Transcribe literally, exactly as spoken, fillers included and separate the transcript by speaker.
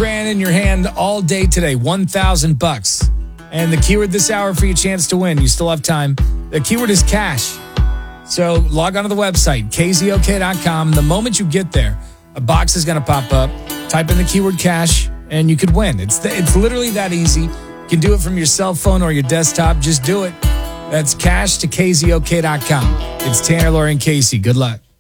Speaker 1: grand in your hand all day today. one thousand bucks. And the keyword this hour for your chance to win. You still have time. The keyword is cash. So log on to the website, K Z O K dot com. The moment you get there, a box is going to pop up. Type in the keyword cash, and you could win. It's the, it's literally that easy. You can do it from your cell phone or your desktop. Just do it. That's cash to K Z O K dot com. It's Tanner, Lori, and Casey. Good luck.